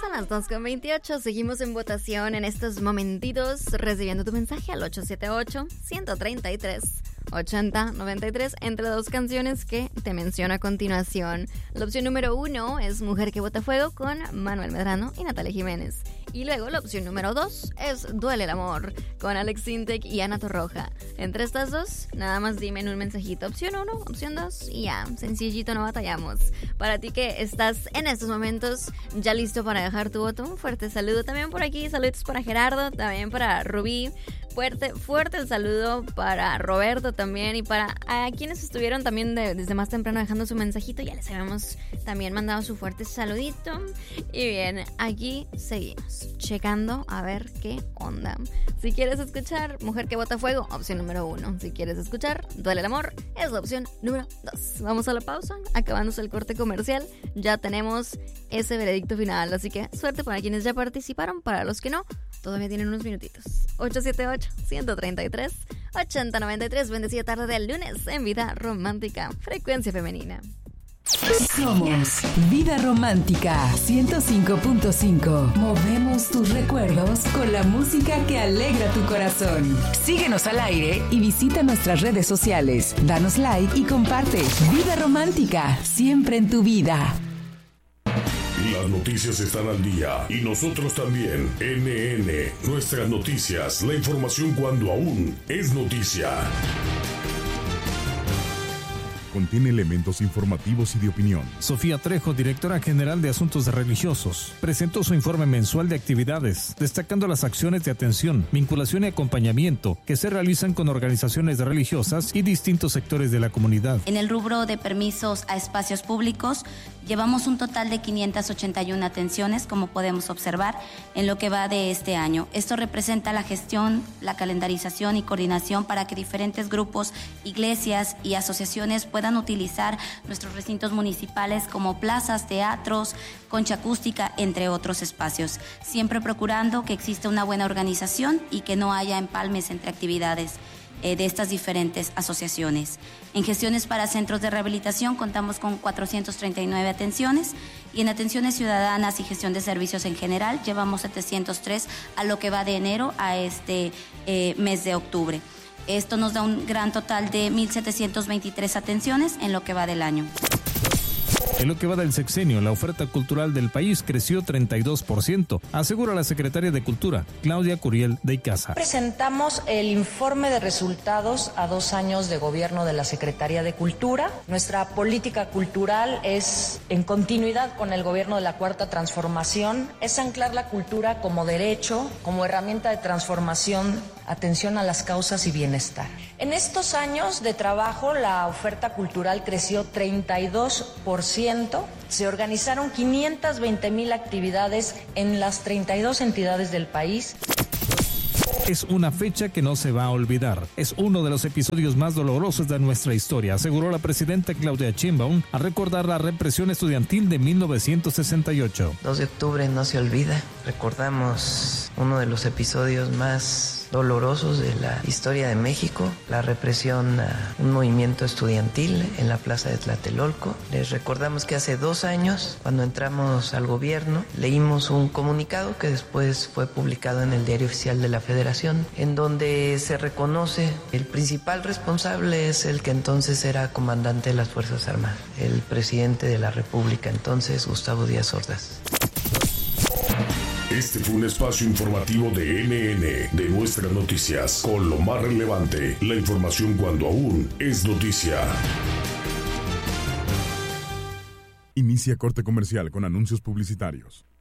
Son las 2:28, seguimos en votación en estos momentitos, recibiendo tu mensaje al 878-133-8093 entre dos canciones que te menciono a continuación. La opción número 1 es Mujer que bota fuego con Manuel Medrano y Natalia Jiménez. Y luego la opción número 2 es Duele el amor con Alex Sintek y Ana Torroja. Entre estas dos, nada más dime en un mensajito opción 1, opción 2 y ya, sencillito, no batallamos. Para ti que estás en estos momentos ya listo para dejar tu voto, un fuerte saludo también por aquí, saludos para Gerardo, también para Rubí. Fuerte el saludo para Roberto también y para quienes estuvieron también desde más temprano dejando su mensajito. Ya les habíamos también mandado su fuerte saludito. Y bien, aquí seguimos checando a ver qué onda. Si quieres escuchar Mujer que bota fuego, opción número 1. Si quieres escuchar Duele el amor, es la opción número 2. Vamos a la pausa, acabándose el corte comercial. Ya tenemos ese veredicto final, así que suerte para quienes ya participaron. Para los que no, todavía tienen unos minutitos. 878-133-8093. Bendecida tarde del lunes en Vida Romántica, frecuencia femenina. Somos Vida Romántica 105.5. Movemos tus recuerdos con la música que alegra tu corazón. Síguenos al aire y visita nuestras redes sociales. Danos like y comparte. Vida Romántica, siempre en tu vida. Las noticias están al día y nosotros también. NN, nuestras noticias, la información cuando aún es noticia. Contiene elementos informativos y de opinión. Sofía Trejo, directora general de Asuntos Religiosos, presentó su informe mensual de actividades, destacando las acciones de atención, vinculación y acompañamiento que se realizan con organizaciones religiosas y distintos sectores de la comunidad. En el rubro de permisos a espacios públicos, llevamos un total de 581 atenciones, como podemos observar, en lo que va de este año. Esto representa la gestión, la calendarización y coordinación para que diferentes grupos, iglesias y asociaciones puedan utilizar nuestros recintos municipales como plazas, teatros, concha acústica, entre otros espacios, siempre procurando que exista una buena organización y que no haya empalmes entre actividades de estas diferentes asociaciones. En gestiones para centros de rehabilitación contamos con 439 atenciones y en atenciones ciudadanas y gestión de servicios en general llevamos 703 a lo que va de enero a este mes de octubre. Esto nos da un gran total de 1,723 atenciones en lo que va del año. En lo que va del sexenio, la oferta cultural del país creció 32%, asegura la secretaria de Cultura, Claudia Curiel de Icaza. Presentamos el informe de resultados a 2 años de gobierno de la Secretaría de Cultura. Nuestra política cultural es en continuidad con el gobierno de la Cuarta Transformación, es anclar la cultura como derecho, como herramienta de transformación, atención a las causas y bienestar. En estos años de trabajo, la oferta cultural creció 32%. Se organizaron 520,000 actividades en las 32 entidades del país. Es una fecha que no se va a olvidar. Es uno de los episodios más dolorosos de nuestra historia, aseguró la presidenta Claudia Sheinbaum al recordar la represión estudiantil de 1968. 2 de octubre no se olvida. Recordamos uno de los episodios más dolorosos de la historia de México, la represión a un movimiento estudiantil en la plaza de Tlatelolco. Les recordamos que hace 2 años, cuando entramos al gobierno, leímos un comunicado que después fue publicado en el Diario Oficial de la Federación, en donde se reconoce el principal responsable es el que entonces era comandante de las Fuerzas Armadas, el presidente de la República entonces, Gustavo Díaz Ordaz. Este fue un espacio informativo de NN, de nuestras noticias, con lo más relevante, la información cuando aún es noticia. Inicia corte comercial con anuncios publicitarios.